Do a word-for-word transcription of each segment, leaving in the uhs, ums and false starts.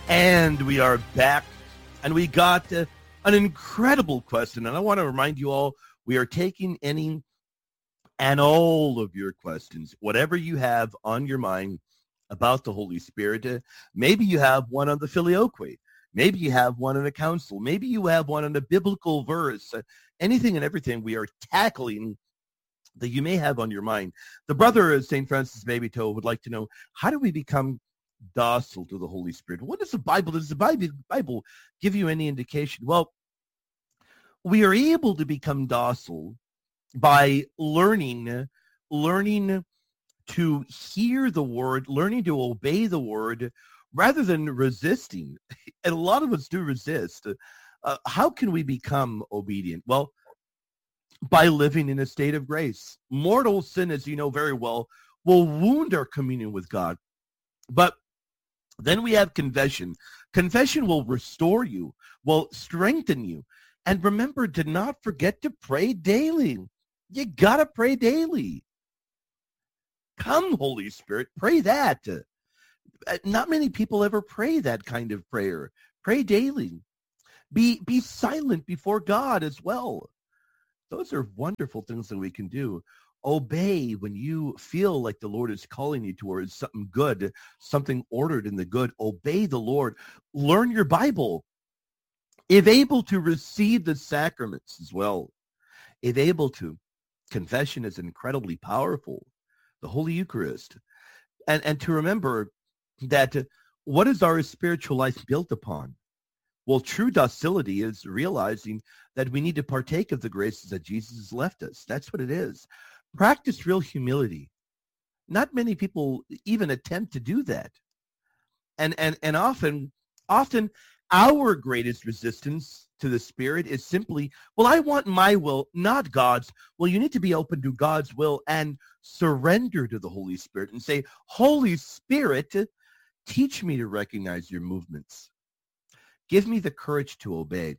And we are back, and we got uh, an incredible question. And I want to remind you all, we are taking any and all of your questions, whatever you have on your mind about the Holy Spirit. Uh, maybe you have one on the Filioque. Maybe you have one on a council. Maybe you have one on a biblical verse. Uh, anything and everything we are tackling that you may have on your mind. The brother of Saint Francis Babytoe would like to know, how do we become docile to the Holy Spirit? What does the Bible, does the Bible, Bible give you any indication? Well, we are able to become docile by learning, learning to hear the word, learning to obey the word, rather than resisting. And a lot of us do resist. Uh, how can we become obedient? Well, by living in a state of grace. Mortal sin, as you know very well, will wound our communion with God. But then we have confession. Confession will restore you, will strengthen you. And remember, do not forget to pray daily. You got to pray daily. Come, Holy Spirit, pray that. Not many people ever pray that kind of prayer. Pray daily. Be, be silent before God as well. Those are wonderful things that we can do. Obey when you feel like the Lord is calling you towards something good, something ordered in the good. Obey the Lord. Learn your Bible. If able to, receive the sacraments as well. If able to, confession is incredibly powerful. The Holy Eucharist. And, and to remember that what is our spiritual life built upon? Well, true docility is realizing that we need to partake of the graces that Jesus has left us. That's what it is. Practice real humility. Not many people even attempt to do that. And and and often, often our greatest resistance to the Spirit is simply, well, I want my will, not God's. Well, you need to be open to God's will and surrender to the Holy Spirit and say, Holy Spirit, teach me to recognize your movements. Give me the courage to obey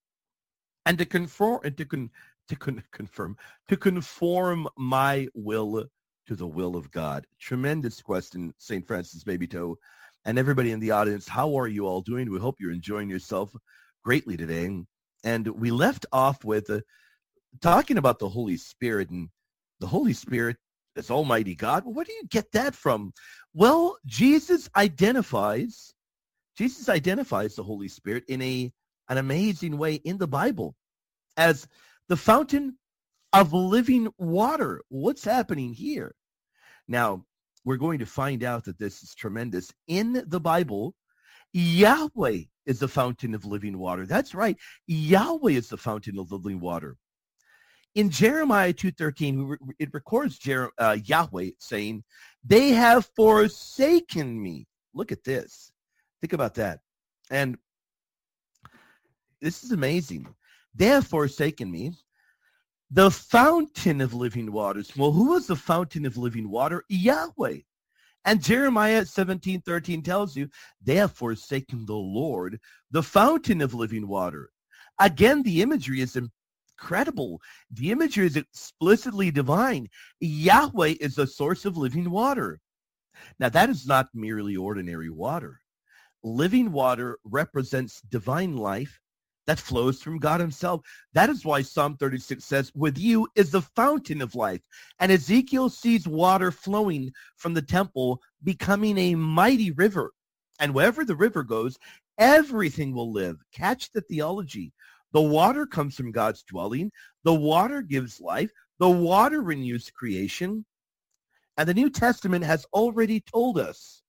and to conform and to con, to con, confirm to conform my will to the will of God. Tremendous question, Saint Francis Babytoe, and everybody in the audience. How are you all doing? We hope you're enjoying yourself greatly today. And we left off with uh, talking about the Holy Spirit, and the Holy Spirit is Almighty God. Well, where do you get that from? Well, Jesus identifies. Jesus identifies the Holy Spirit in a an amazing way in the Bible as the fountain of living water. What's happening here? Now, we're going to find out that this is tremendous. In the Bible, Yahweh is the fountain of living water. That's right. Yahweh is the fountain of living water. In Jeremiah two thirteen, it records Jer- uh, Yahweh saying, they have forsaken me. Look at this. Think about that. And this is amazing. They have forsaken me, the fountain of living waters. Well, who is the fountain of living water? Yahweh. And Jeremiah seventeen thirteen tells you, they have forsaken the Lord, the fountain of living water. Again, the imagery is incredible. The imagery is explicitly divine. Yahweh is the source of living water. Now, that is not merely ordinary water. Living water represents divine life that flows from God himself. That is why Psalm thirty-six says, with you is the fountain of life. And Ezekiel sees water flowing from the temple, becoming a mighty river. And wherever the river goes, everything will live. Catch the theology. The water comes from God's dwelling. The water gives life. The water renews creation. And the New Testament has already told us,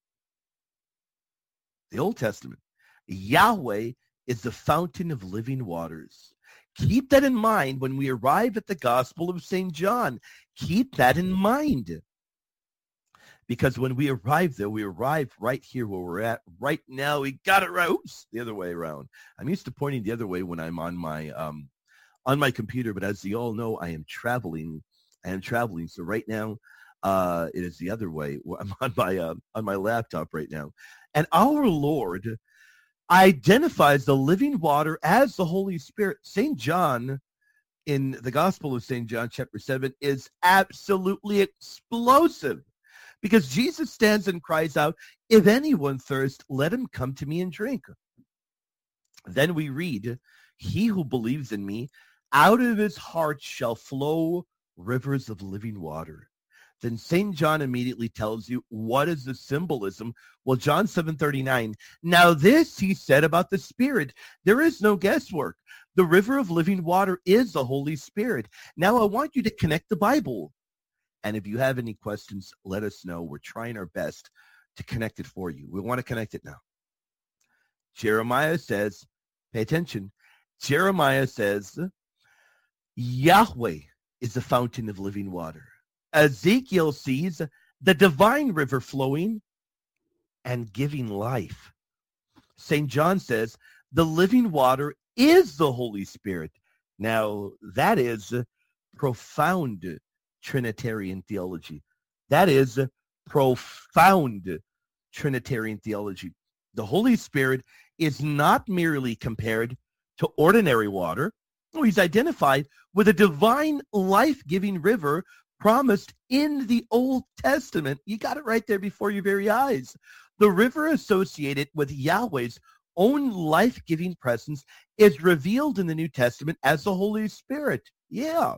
the Old Testament, Yahweh is the fountain of living waters. Keep that in mind when we arrive at the Gospel of Saint John. Keep that in mind. Because when we arrive there, we arrive right here where we're at right now. We got it right. Oops, the other way around. I'm used to pointing the other way when I'm on my um, on my computer, but as you all know, I am traveling. I am traveling. So right now, uh, it is the other way. I'm on my uh, on my laptop right now. And our Lord identifies the living water as the Holy Spirit. Saint John, in the Gospel of Saint John, chapter seven, is absolutely explosive Because Jesus stands and cries out, if anyone thirst, let him come to me and drink. Then we read, he who believes in me, out of his heart shall flow rivers of living water. Then Saint John immediately tells you, what is the symbolism? Well, John seven thirty-nine, now this he said about the Spirit. There is no guesswork. The river of living water is the Holy Spirit. Now I want you to connect the Bible. And if you have any questions, let us know. We're trying our best to connect it for you. We want to connect it now. Jeremiah says, pay attention. Jeremiah says, Yahweh is the fountain of living water. Ezekiel sees the divine river flowing and giving life. Saint John says, the living water is the Holy Spirit. Now, that is profound Trinitarian theology. That is profound Trinitarian theology. The Holy Spirit is not merely compared to ordinary water. No, he's identified with a divine life-giving river promised in the Old Testament. You got it right there before your very eyes. The river associated with Yahweh's own life-giving presence is revealed in the New Testament as the Holy Spirit. Yeah.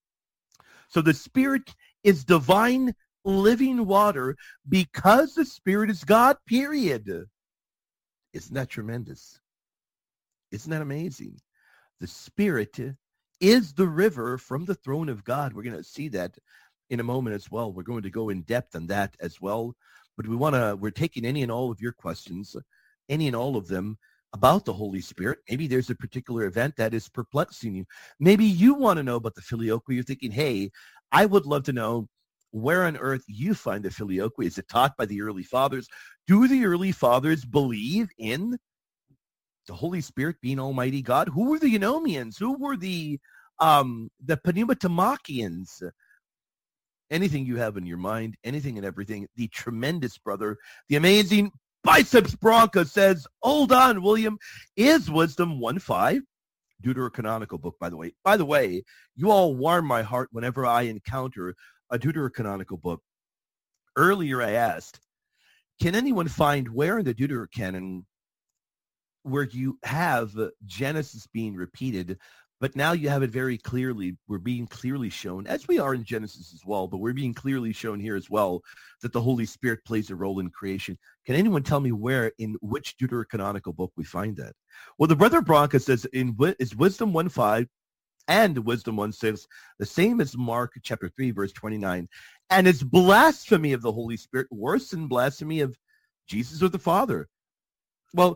So the Spirit is divine living water because the Spirit is God, period. Isn't that tremendous? Isn't that amazing? The Spirit is the river from the throne of God. We're going to see that in a moment as well. We're going to go in depth on that as well. But we want to, we're taking any and all of your questions, any and all of them about the Holy Spirit. Maybe there's a particular event that is perplexing you. Maybe you want to know about the Filioque. You're thinking, hey, I would love to know where on earth you find the Filioque. Is it taught by the early fathers? Do the early fathers believe in the Holy Spirit being Almighty God? Who were the Eunomians? Who were the um, the Pneumatomachians? Anything you have in your mind, anything and everything. The tremendous brother, the amazing Biceps Bronca says, hold on, William, is Wisdom one five? Deuterocanonical book, by the way. By the way, you all warm my heart whenever I encounter a Deuterocanonical book. Earlier I asked, can anyone find where in the Deuterocanon where you have Genesis being repeated, but now you have it very clearly, we're being clearly shown, as we are in Genesis as well, but we're being clearly shown here as well, that the Holy Spirit plays a role in creation. Can anyone tell me where, in which Deuterocanonical book we find that? Well, the brother Bronca says, in is Wisdom one five and Wisdom one six, the same as Mark chapter three, verse twenty-nine, and is blasphemy of the Holy Spirit worse than blasphemy of Jesus or the Father? Well,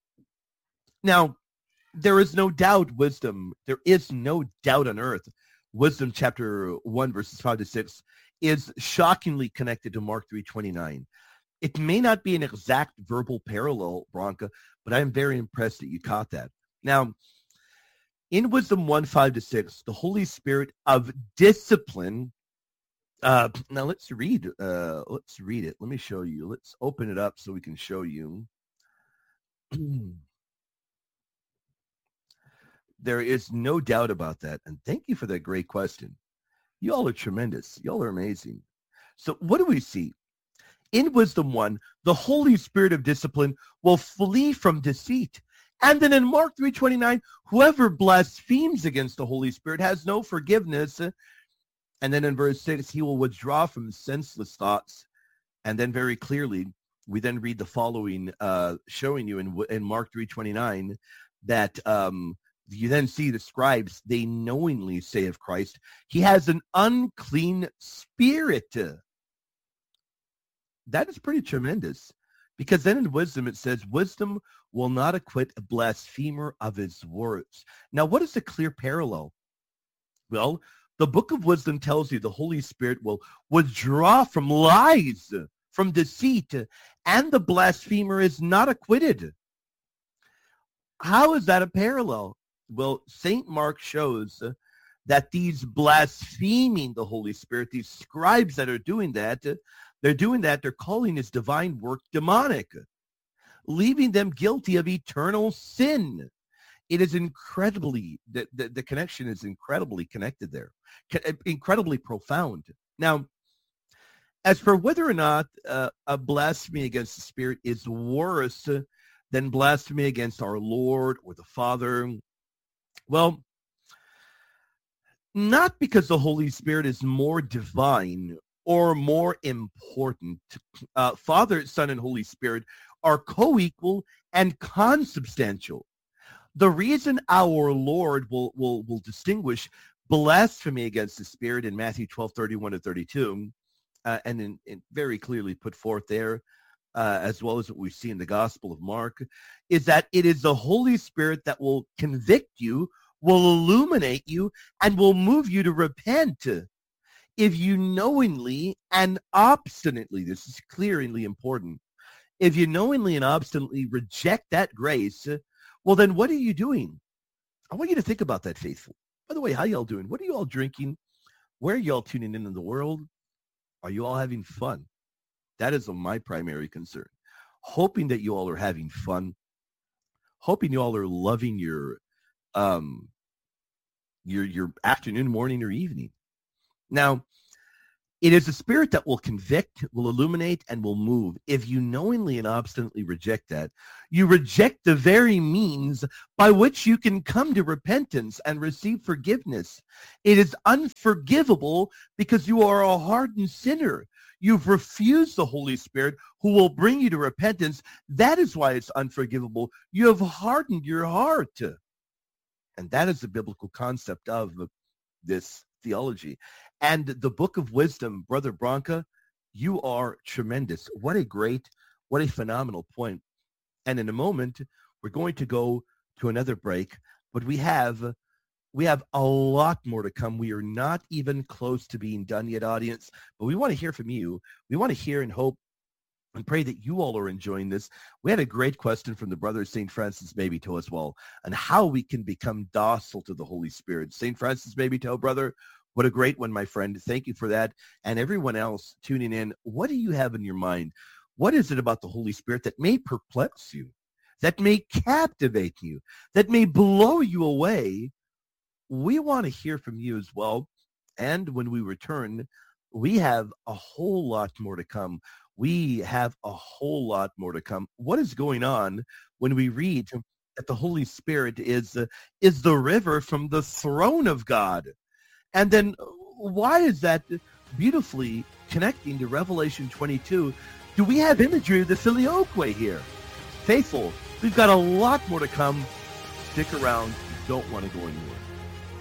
now, there is no doubt wisdom, there is no doubt on earth, Wisdom chapter one, verses five to six, is shockingly connected to Mark three twenty-nine. It may not be an exact verbal parallel, Bronca, but I'm very impressed that you caught that. Now, in Wisdom one, five to six, the Holy Spirit of discipline, uh, now let's read, uh, let's read it. Let me show you. Let's open it up so we can show you. There is no doubt about that. And thank you for that great question. You all are tremendous. You all are amazing. So what do we see? In Wisdom one, the Holy Spirit of discipline will flee from deceit. And then in Mark three twenty-nine, whoever blasphemes against the Holy Spirit has no forgiveness. And then in verse six, he will withdraw from senseless thoughts. And then very clearly, we then read the following, uh, showing you in, in Mark three twenty-nine that um, you then see the scribes, they knowingly say of Christ, he has an unclean spirit. That is pretty tremendous, because then in Wisdom it says, wisdom will not acquit a blasphemer of his words. Now, what is the clear parallel? Well, the book of Wisdom tells you the Holy Spirit will withdraw from lies, from deceit, and the blasphemer is not acquitted. How is that a parallel? Well, Saint Mark shows that these blaspheming the Holy Spirit, these scribes that are doing that, they're doing that, they're calling his divine work demonic, leaving them guilty of eternal sin. It is incredibly, the, the, the connection is incredibly connected there, incredibly profound. Now, As for whether or not uh, a blasphemy against the Spirit is worse than blasphemy against our Lord or the Father, well, not because the Holy Spirit is more divine or more important. Uh, Father, Son, and Holy Spirit are co-equal and consubstantial. The reason our Lord will, will, will distinguish blasphemy against the Spirit in Matthew twelve, thirty-one to thirty-two, uh, and in, in very clearly put forth there, uh, as well as what we see in the Gospel of Mark, is that it is the Holy Spirit that will convict you, will illuminate you, and will move you to repent. If you knowingly and obstinately, this is clearly important, if you knowingly and obstinately reject that grace, well, then what are you doing? I want you to think about that, faithful. By the way, how y'all doing? What are you all drinking? Where are y'all tuning in in the world? Are you all having fun? That is my primary concern. Hoping that you all are having fun. Hoping you all are loving your um, your your afternoon, morning, or evening. Now, it is the Spirit that will convict, will illuminate, and will move. If you knowingly and obstinately reject that, you reject the very means by which you can come to repentance and receive forgiveness. It is unforgivable because you are a hardened sinner. You've refused the Holy Spirit who will bring you to repentance. That is why it's unforgivable. You have hardened your heart. And that is the biblical concept of this theology. And the Book of Wisdom, Brother Branca, you are tremendous. What a great, what a phenomenal point. And in a moment, we're going to go to another break, but we have we have a lot more to come. We are not even close to being done yet, audience, but we want to hear from you. We want to hear and hope and pray that you all are enjoying this. We had a great question from the brother Saint Francis Mabito as well on how we can become docile to the Holy Spirit. Saint Francis Mabito, brother, what a great one, my friend. Thank you for that. And everyone else tuning in, what do you have in your mind? What is it about the Holy Spirit that may perplex you, that may captivate you, that may blow you away? We want to hear from you as well. And when we return, we have a whole lot more to come. We have a whole lot more to come. What is going on when we read that the Holy Spirit is, uh, is the river from the throne of God? And then why is that beautifully connecting to Revelation twenty-two? Do we have imagery of the Filioque here? Faithful, we've got a lot more to come. Stick around. You don't want to go anywhere.